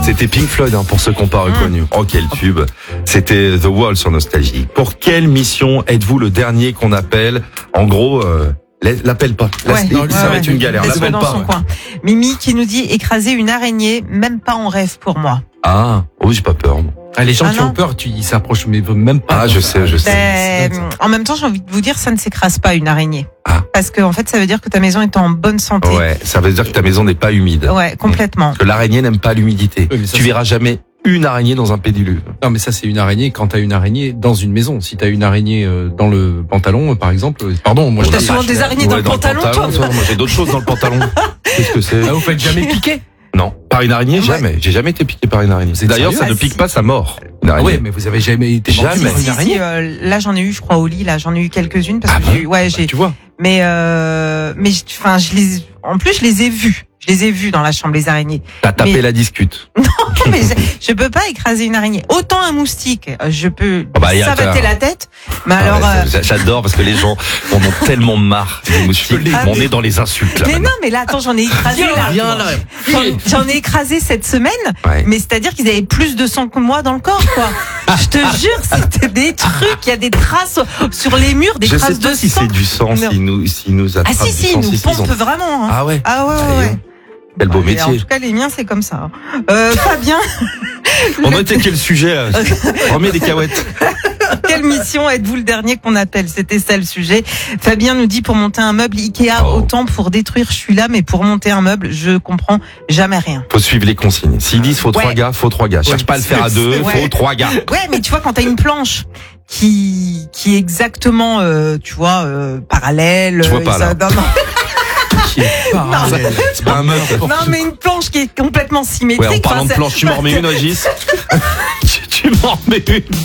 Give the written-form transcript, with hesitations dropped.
C'était Pink Floyd, pour ceux qui n'ont pas reconnu. Oh, quel tube. C'était The Wall sur Nostalgie. Pour quelle mission êtes-vous le dernier qu'on appelle? En gros, l'appelle pas. Ça va être une galère. Laisse-le L'appelle dans pas. son coin. Mimi qui nous dit écraser une araignée, même pas en rêve pour moi. Ah, oh, j'ai pas peur. Moi. Les gens Ah qui non. ont peur, ils s'approchent mais même pas. Ah, je sais. En même temps, j'ai envie de vous dire, ça ne s'écrase pas une araignée. Ah. Parce que en fait, ça veut dire que ta maison est en bonne santé. Ouais, ça veut dire que ta maison n'est pas humide. Ouais, complètement. Parce que l'araignée n'aime pas l'humidité. Oui, mais ça, Tu verras jamais une araignée dans un pédiluve. Non, mais ça, c'est une araignée quand t'as une araignée dans une maison. Si t'as une araignée dans le pantalon, par exemple, pardon, moi, T'as souvent des araignées dans le pantalon, toi. Moi, j'ai d'autres choses dans le pantalon. Qu'est-ce que c'est? Ah, vous faites jamais piquer? Non, par une araignée, Ouais. jamais. J'ai jamais été piqué par une araignée. Vous êtes D'ailleurs, ça sérieux? ne pique pas sa mort. Une Ah araignée. ouais, mais vous avez jamais été mordu Jamais. par une Si, araignée? là j'en ai eu, je crois, au lit, là j'en ai eu quelques-unes parce que j'ai eu, j'ai, Tu vois. je les, en plus je les ai vues. Je les ai vues dans la chambre, les araignées. T'as tapé Mais- la discute. Mais je peux pas écraser une araignée. Autant un moustique, je peux Ah bah, savater la tête. Mais Ah alors, ouais, j'adore parce que les gens en ont tellement marre des moustiques. Ah, On est dans les insultes là. mais maintenant. non, mais là, attends, j'en ai écrasé. Viens là. J'en ai écrasé cette semaine, Ouais. mais c'est-à-dire qu'ils avaient plus de sang que moi dans le corps, quoi. Je te jure, c'était des trucs, il y a des traces sur les murs, des Je traces sais pas de si sang. c'est du sang, Non. s'ils nous attrapent Ah si, du si, sang, ils nous ils pompent ont- vraiment. Hein. Ah ouais. Ah ouais, Allez, ouais. Quel beau Mais En métier. tout cas, les miens, c'est comme ça. Fabien, On était quel sujet là? Remets des cahuètes. quelle mission êtes-vous le dernier qu'on appelle? C'était ça le sujet. Fabien nous dit pour monter un meuble Ikea, Oh. autant pour détruire, je suis là, mais pour monter un meuble, je comprends jamais rien. Faut suivre les consignes. S'ils disent faut 3 Ouais. gars, faut 3 gars. Cherche pas à le faire à 2, Ouais. faut 3 gars. Ouais, mais tu vois, quand t'as une planche qui est exactement, parallèle. Je vois pas, là. non, non. Qui est parallèle. C'est pas un meuf. Non, mais une planche qui est complètement symétrique. Ouais, en parlant de Enfin, planche, tu m'en remets une, Régis? Tu m'en remets une.